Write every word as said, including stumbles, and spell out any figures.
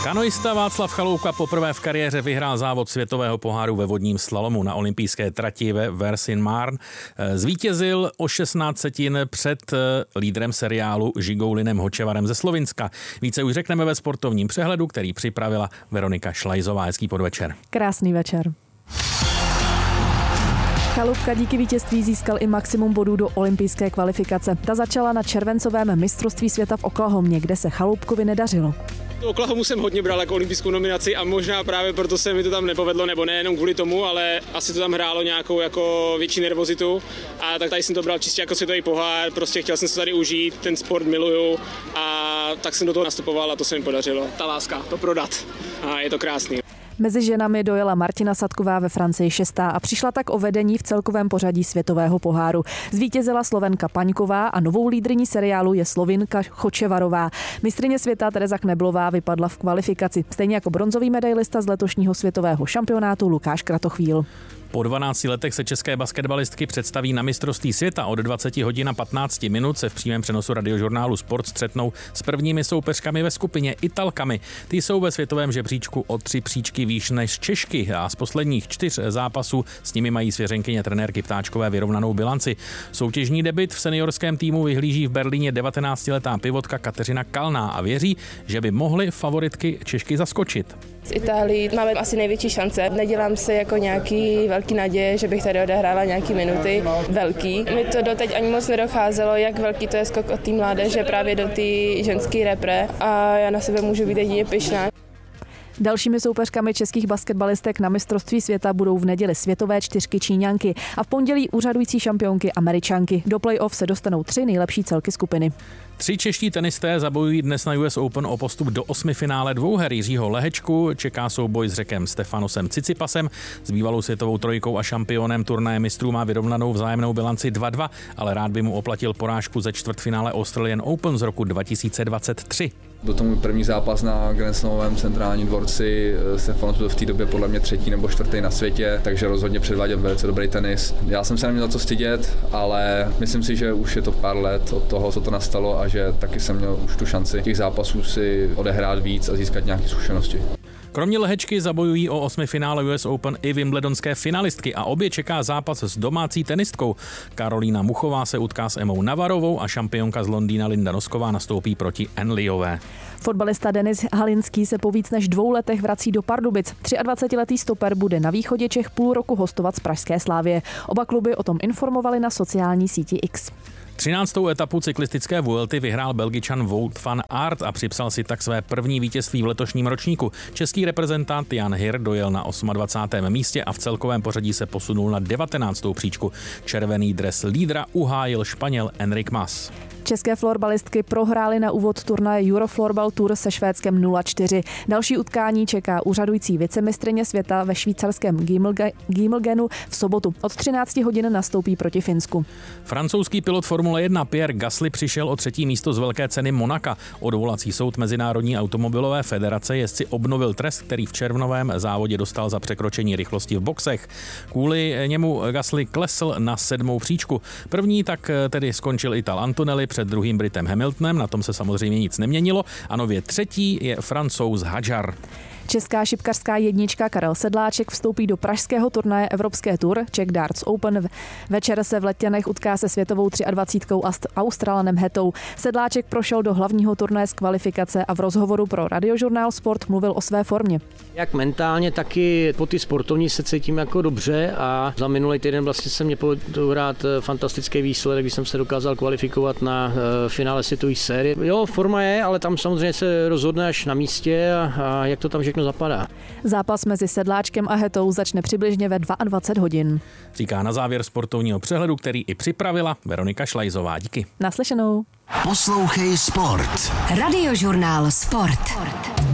Kanoista Václav Chaloupka poprvé v kariéře vyhrál závod světového poháru ve vodním slalomu na olympijské trati ve Vers-in-Marne. Zvítězil o šestnáct setin před lídrem seriálu Žigoulinem Hočevarem ze Slovinska. Více už řekneme ve sportovním přehledu, který připravila Veronika Šlajzová. Hezký podvečer. Krásný večer. Chaloupka díky vítězství získal i maximum bodů do olympijské kvalifikace. Ta začala na červencovém mistrovství světa v Oklahomě, kde se Chaloupkovi nedařilo. Oklahomu jsem hodně bral jako olympijskou nominaci a možná právě proto se mi to tam nepovedlo, nebo nejenom kvůli tomu, ale asi to tam hrálo nějakou jako větší nervozitu. A tak tady jsem to bral čistě jako světový pohár, prostě chtěl jsem se tady užít, ten sport miluju a tak jsem do toho nastupoval a to se mi podařilo. Ta láska, to prodat a je to krásný. Mezi ženami dojela Martina Sadková ve Francii šestá a přišla tak o vedení v celkovém pořadí světového poháru. Zvítězila Slovenka Paňková a novou lídryní seriálu je Slovinka Chočevarová. Mistryně světa Tereza Kneblová vypadla v kvalifikaci, stejně jako bronzový medailista z letošního světového šampionátu Lukáš Kratochvíl. Po dvanácti letech se české basketbalistky představí na mistrovství světa. Od dvacet hodin a patnáct minut se v přímém přenosu radiožurnálu Sport střetnou s prvními soupeřkami ve skupině Italkami. Ty jsou ve světovém žebříčku o tři příčky výš než Češky a z posledních čtyř zápasů s nimi mají svěřenkyně trenérky Ptáčkové vyrovnanou bilanci. Soutěžní debut v seniorském týmu vyhlíží v Berlíně devatenáctiletá pivotka Kateřina Kalná a věří, že by mohly favoritky Češky zaskočit. Z Itálii máme asi největší šance. Nedělám si jako nějaký velký naděje, že bych tady odehrála nějaký minuty velký. Mi to doteď ani moc nedocházelo, jak velký to je skok od té mládeže právě do té ženské repre a já na sebe můžu být jedině pyšná. Dalšími soupeřkami českých basketbalistek na mistrovství světa budou v neděli světové čtyřky Číňanky a v pondělí úřadující šampionky Američanky. Do play-off se dostanou tři nejlepší celky skupiny. Tři čeští tenisté zabojují dnes na U S Open o postup do osmifinále dvouher. Jiřího Lehečku čeká souboj s Řekem Stefanosem Cicipasem. S bývalou světovou trojkou a šampionem turnaje mistrů má vyrovnanou vzájemnou bilanci dva dva, ale rád by mu oplatil porážku ze čtvrtfinále Australian Open z roku dva tisíce dvacet tři. Byl to můj první zápas na Grand Slamovém centrálním dvorci. Stefanos byl v té době podle mě třetí nebo čtvrtý na světě, takže rozhodně předváděl velice dobrý tenis. Já jsem se neměl za co stydět, ale myslím si, že už je to pár let od toho, co to nastalo a že taky jsem měl už tu šanci těch zápasů si odehrát víc a získat nějaké zkušenosti. Kromě Lehečky zabojují o osmifinále U S Open i wimbledonské finalistky a obě čeká zápas s domácí tenistkou. Karolína Muchová se utká s Emou Navarovou a šampionka z Londýna Linda Nosková nastoupí proti Enliové. Fotbalista Denis Halinský se po víc než dvou letech vrací do Pardubic. dvacetiletý stoper bude na východě Čech půl roku hostovat z pražské Slavie. Oba kluby o tom informovali na sociální síti X. třináctou etapu cyklistické Vuelty vyhrál Belgičan Wout van Aert a připsal si tak své první vítězství v letošním ročníku. Český reprezentant Jan Hir dojel na dvacátém osmém místě a v celkovém pořadí se posunul na devatenáctou příčku. Červený dres lídra uhájil Španěl Enric Mas. České florbalistky prohrály na úvod turnaje Euroflorbal Tour se Švédskem nula čtyři. Další utkání čeká úřadující vicemistryně světa ve švýcarském Gimmelgenu v sobotu. Od třinácti hodin nastoupí proti Finsku. Francouzský pilot Formule jedna Pierre Gasly přišel o třetí místo z velké ceny Monaka. Odvolací soud Mezinárodní automobilové federace jezdci obnovil trest, který v červnovém závodě dostal za překročení rychlosti v boxech. Kvůli němu Gasly klesl na sedmou příčku. První tak tedy skončil Ital Antonelli před druhým Britem Hamiltonem, na tom se samozřejmě nic neměnilo a nově třetí je Francouz Hadjar. Česká šipkařská jednička Karel Sedláček vstoupí do pražského turnaje Evropské Tour Czech Darts Open. Večer se v Letňanech utká se světovou dvacátkou třetí Australanem Hetou. Sedláček prošel do hlavního turnaje z kvalifikace a v rozhovoru pro radiožurnál Sport mluvil o své formě. Jak mentálně, tak i po ty sportovní se cítím jako dobře a za minulý týden vlastně se mě povedl hrát fantastický výsledek, když jsem se dokázal kvalifikovat na finále světové série. Jo, forma je, ale tam samozřejmě se rozhodne až na místě a, a jak to tam všechno zapadá. Zápas mezi Sedláčkem a Hetou začne přibližně ve dvacet dva hodin. Říká na závěr sportovního přehledu, který i připravila Veronika Šlajzová. Díky. Naslyšenou. Poslouchej Sport. Radiožurnál Sport.